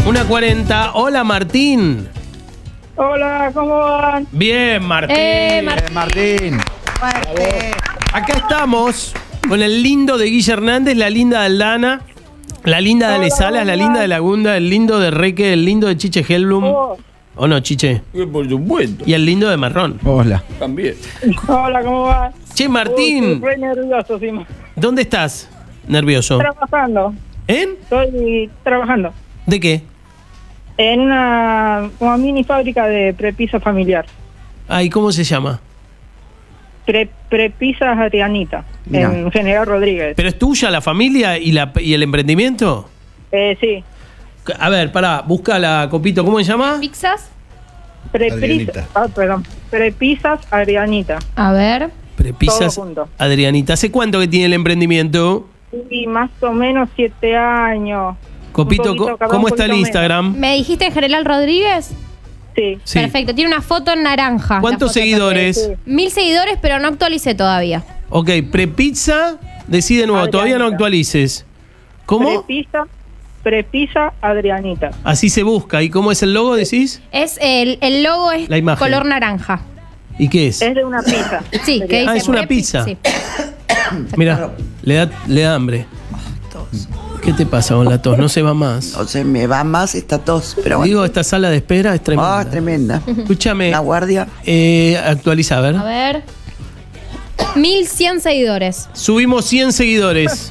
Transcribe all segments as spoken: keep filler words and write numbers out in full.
una cuarenta. Hola, Martín. Hola, ¿cómo van? Bien, Martín. Eh, Martín. Eh, Martín. Fuerte. Acá estamos con el lindo de Guille Hernández, la linda de Aldana, la linda de Ale Salas, la linda de Lagunda, el lindo de Reque, el lindo de Chiche Hellblum. Oh. ¿O no, Chiche? Por supuesto. Y el lindo de Marrón. Hola. También. Hola, ¿cómo vas? Che, Uy, Martín, estoy re nervioso, sí. ¿dónde estás? Nervioso. Trabajando. ¿En? Estoy trabajando ¿De qué? en una como mini fábrica de prepisa familiar. Ay, ¿cómo se llama? Pre, prepisas Adrianita, Mirá. en General Rodríguez. ¿Pero es tuya la familia y, la, y el emprendimiento? Eh, sí. A ver, pará, buscala, Copito, ¿cómo se llama? ¿Pizzas? Preprisa, Adrianita. ah, perdón. Prepisas Adrianita. A ver. Prepisas Todo junto. Adrianita. ¿Hace cuánto que tiene el emprendimiento? Y más o menos siete años. Copito, Un poquito, co- capaz ¿cómo un está el poquito Instagram? ¿Me dijiste General Rodríguez? Sí. Sí. Perfecto, tiene una foto en naranja. ¿Cuántos La foto seguidores? Sí. Mil seguidores, pero no actualicé todavía. Ok, prepizza, decide de nuevo, todavía no Adrianita. actualices. ¿Cómo? Prepisa, prepisa Adrianita. Así se busca. ¿Y cómo es el logo, decís? Es el, el logo es La imagen. color naranja. ¿Y qué es? Es de una pizza. Sí, que dice Ah, es una pre- pizza. Sí. Mira, le da, le da hambre. ¿Qué te pasa con la tos? No se va más. No se me va más esta tos, pero bueno. Digo, esta sala de espera es tremenda. Ah, tremenda. Escúchame, La guardia. eh, actualiza, a ver. A ver. Mil cien seguidores. Subimos cien seguidores.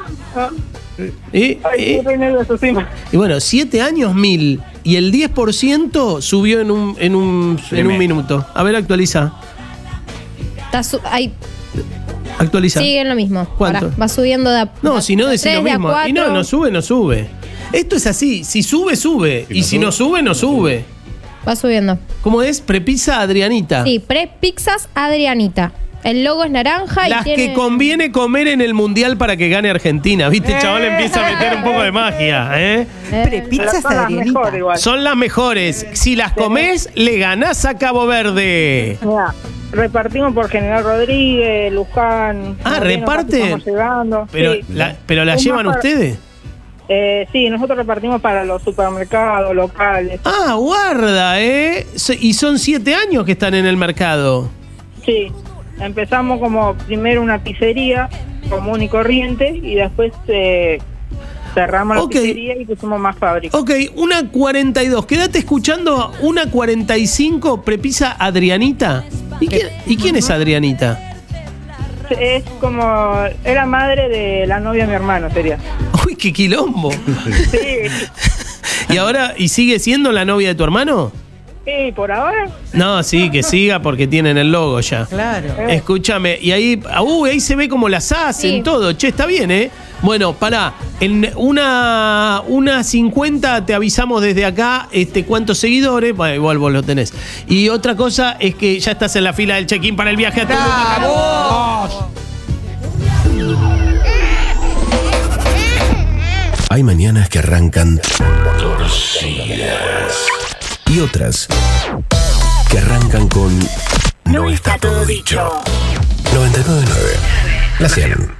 ¿Y? Ay, ¿Y? estoy nervioso, sí. Y bueno, siete años, mil. Y el diez por ciento subió en un, en un, en un minuto. A ver, actualiza. Está su- ahí, Actualiza. sigue en lo mismo. ¿Cuánto? Ahora, va subiendo de a No, de a- si no de a decís lo tres, de a mismo. Y no, cuatro. no sube, no sube. Esto es así. Si sube, sube. Y si no sube, no sube. Va subiendo. ¿Cómo es? Prepizza Adrianita. Sí, pre-pizzas Adrianita. El logo es naranja Las y tiene... que conviene comer en el mundial para que gane Argentina. ¿Viste? El chaval empieza a meter un poco de magia, ¿eh? Las son las mejores igual. Son las mejores. Si las comés, le ganás a Cabo Verde. Mirá, repartimos por General Rodríguez, Luján. Ah, Moreno, ¿reparten? casi estamos llegando. Pero, Sí. la, pero la Un llevan mapa- ustedes. Eh, sí, nosotros repartimos para los supermercados locales. Ah, guarda, ¿eh? So- Y son siete años que están en el mercado. Sí, empezamos como primero una pizzería común y corriente y después eh, cerramos la Ok. pizzería y pusimos más fábricas. Ok, una cuarenta y dos. Quédate escuchando una cuarenta y cinco prepisa Adrianita. ¿Y quién, ¿y quién es Adrianita? Es como, era madre de la novia de mi hermano, sería. Uy, qué quilombo. Sí, ¿Y ahora, y sigue siendo la novia de tu hermano? sí, por ahora. No, sí, que siga porque tienen el logo ya. Claro. Escúchame, y ahí, uh, ahí se ve como las hacen, Sí. todo. Che, está bien, ¿eh? Bueno, pará, en una, una cincuenta te avisamos desde acá este, cuántos seguidores. Bueno, igual vos lo tenés. Y otra cosa es que ya estás en la fila del check-in para el viaje a Tulum. Hay mañanas que arrancan torcidas y otras que arrancan con No está todo dicho. noventa y nueve punto nueve. La cien.